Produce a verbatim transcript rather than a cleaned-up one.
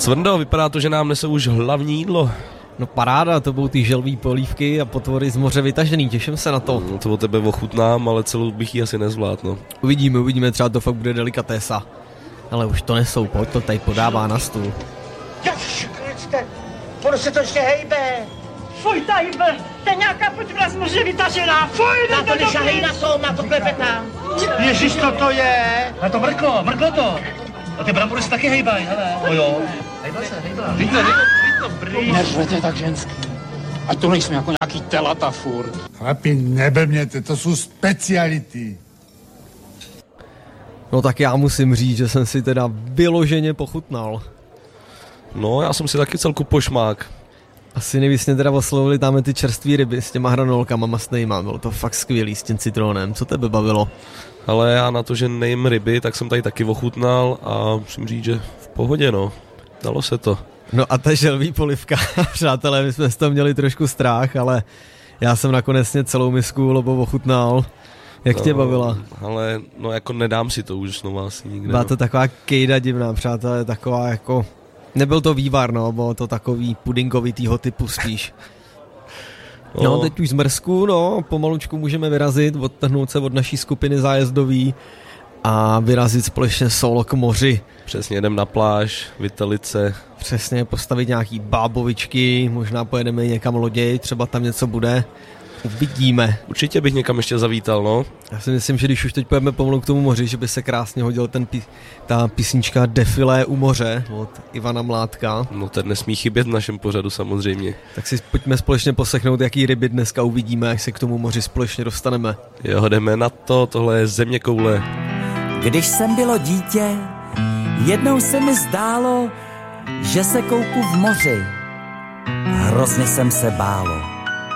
Cvrndo, vypadá to, že nám nese už hlavní jídlo. No paráda, to budou ty želví polívky a potvory z moře vytažený, těším se na to. No, to o tebe ochutnám, ale celou bych ji asi nezvládl, no. Uvidíme, uvidíme, třeba to fakt bude delikatésa. Ale už to nesou, pojď, to tady podává na stůl. Ono se to ještě hejbe. Fuj, ta hýbe, to je nějaká potvora z moře vytažená. Fuj, Na to nešahej na to, má to klepetá. Ježiš, co to je? A to mrklo, mrklo to. A ty brambory se taky hejbají, hele. No jo. Hejba se, hejba. Víte, Neřvete tak ženský. Ať to nejsme jako nějaký telata furt. Chlapi, neblbněte, to jsou speciality. No tak já musím říct, že jsem si teda vyloženě pochutnal. No, já jsem si taky celku pošmák. Asi nejvíc teda oslovili tam ty čerstvé ryby s těma hranolkama mastnejma, bylo to fakt skvělý s tím citronem, co tebe bavilo? Ale já na to, že nejím ryby, tak jsem tady taky ochutnal a musím říct, že v pohodě, no. Dalo se to. No a ta želví polivka, přátelé, my jsme z toho měli trošku strach, ale já jsem nakonec celou misku lobou ochutnal. Jak no, tě bavila? Ale no jako nedám si to už znovu asi nikde. Byla no. to taková kejda divná, přátelé, taková jako... Nebyl to vývar, no, bylo to takový pudingovitýho typu spíš. No, no teď už z Mrzku, no, pomalučku můžeme vyrazit, odtrhnout se od naší skupiny zájezdový a vyrazit společně solo k moři. Přesně, jdem na pláž, vytelit se. Přesně, postavit nějaký bábovičky, možná pojedeme někam loděj, třeba tam něco bude. Uvidíme. Určitě bych někam ještě zavítal, no. Já si myslím, že když už teď pojeme pomalu k tomu moři, že by se krásně hodil ten pí- ta písnička Defilé u moře od Ivana Mládka. No ten nesmí chybět v našem pořadu samozřejmě. Tak si pojďme společně poslechnout, jaký ryby dneska uvidíme, až se k tomu moři společně dostaneme. Jo, jdeme na to, tohle je Zeměkoule. Když jsem bylo dítě, jednou se mi zdálo, že se koupu v moři. Hrozně jsem se bálo.